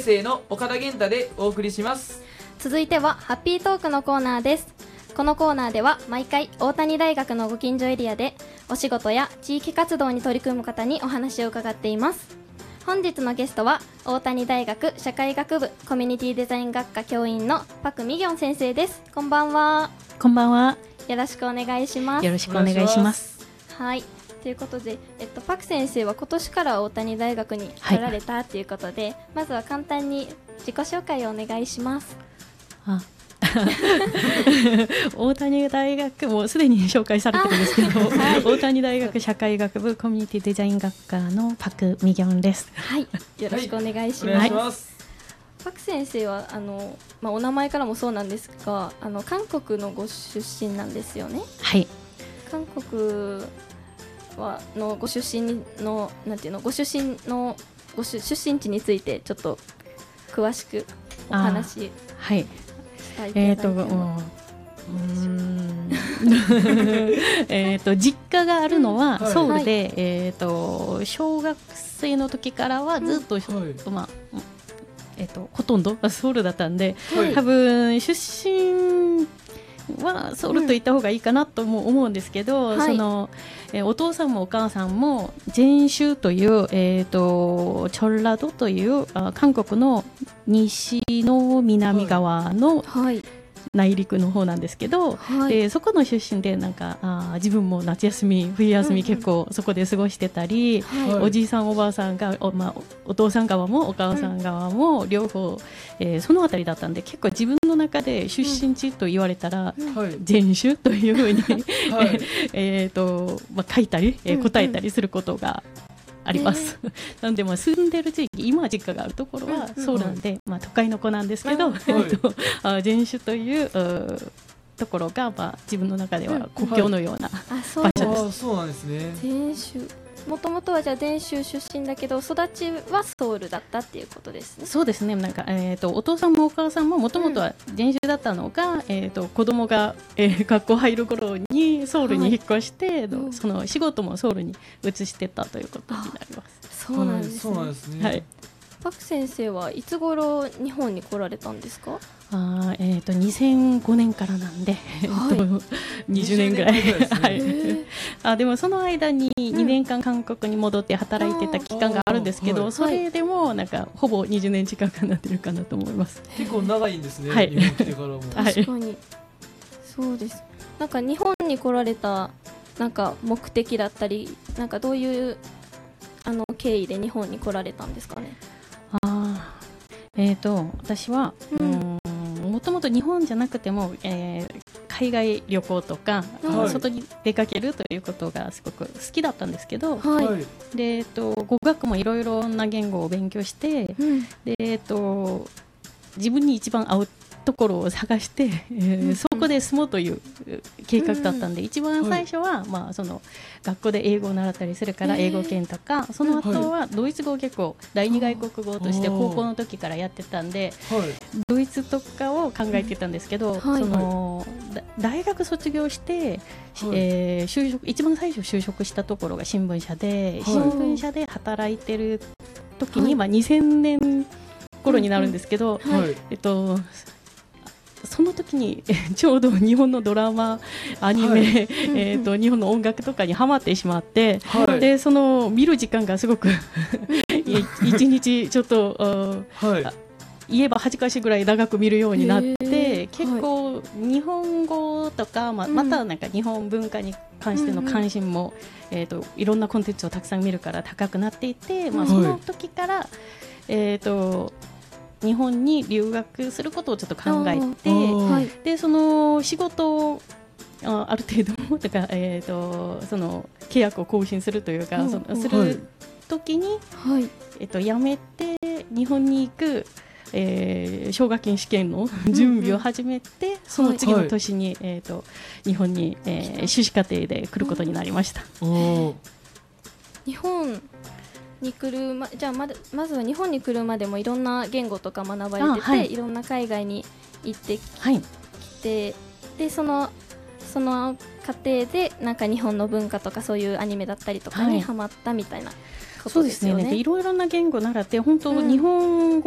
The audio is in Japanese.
生の岡田健太でお送りします。 続いてはハッピートークのコーナーです。このコーナーでは毎回大谷大学のご近所エリアでお仕事や地域活動に取り組む方にお話を伺っています。本日のゲストは大谷大学社会学部コミュニティデザイン学科教員のパク・ミギョン先生です。こんばんは。 こんばんは。 よろしくお願いします。 よろしくお願いします。 はい、ということで、パク先生は今年から大谷大学に来られたということで、まずは簡単に自己紹介をお願いします。 大谷大学もすでに紹介されてるんですけど、はい、大谷大学社会学部コミュニティデザイン学科のパク・ミギョンです。 はい、よろしくお願いします。 お願いします。 パク先生はお名前からもそうなんですが、韓国のご出身なんですよね。 はい。 韓国のご出身のご出身地についてちょっと詳しくお話しはいしたいと思います。 実家があるのはソウルで、小学生の時からはずっと、ほとんどソウルだったんで、多分出身はソウルと言った方がいいかなとも思うんですけど、お父さんもお母さんもジェンシュという、チョンラドという韓国の西の南側の内陸の方なんですけど、そこの出身で自分も夏休み冬休み結構そこで過ごしてたり、おじいさんおばあさんが お父さん側もお母さん側も両方、そのあたりだったんで、結構自分の中で出身地と言われたら、人種というふうに書いたり、答えたりすることがあります。なんで住んでる地域、今実家があるところはそうなんで、都会の子なんですけど、人種というところが、自分の中では故郷のような場所です。 そうなんですね。 人種もともとはじゃあ伝州出身だけど育ちはソウルだったっていうことですね。 そうですね。お父さんもお母さんももともとは伝州だったのが、子供が、学校入る頃にソウルに引っ越して、その仕事もソウルに移してたということになります。 そうなんですね。 そうなんですね。 はい。 パク先生はいつ頃日本に来られたんですか ？2005年からなんで、20年ぐらい。でもその間に2年間韓国に戻って働いてた期間があるんですけど、それでもほぼ20年近くなってるかなと思います。 結構長いんですね。 はい、 日本来てからも。 確かにそうです。日本に来られた目的だったり、どういう経緯で日本に来られたんですかね。 私はもともと日本じゃなくても、海外旅行とか、外に出かけるということがすごく好きだったんですけど、で語学もいろいろな言語を勉強して、で自分に一番合うところを探して、そこで住もうという計画だったんで、一番最初は、その学校で英語を習ったりするから英語圏とか、その後はドイツ語を結構第二外国語として高校の時からやってたんで、ドイツとかを考えてたんですけど、大学卒業して、就職一番最初就職したところが新聞社で、新聞社で働いてる時に、2000年頃になるんですけど、その時にちょうど日本のドラマ、アニメ、日本の音楽とかにハマってしまって、でその見る時間がすごく一日ちょっと、言えば恥ずかしいぐらい長く見るようになって、結構日本語とか、また日本文化に関しての関心も、いろんなコンテンツをたくさん見るから高くなっていて、その時から、日本に留学することをちょっと考えて、でその仕事をある程度とか、その契約を更新するというか、する時に、辞めて日本に行く、奨学金試験の準備を始めて、その次の年に、日本に、修士課程で来ることになりました。 日本に来るじゃあまずは日本に来るまでもいろんな言語とか学ばれてて、いろんな海外に行ってきて、でその過程で日本の文化とかそういうアニメだったりとかにハマったみたいなことですよね。 そうですね。いろいろな言語習って、本当、日本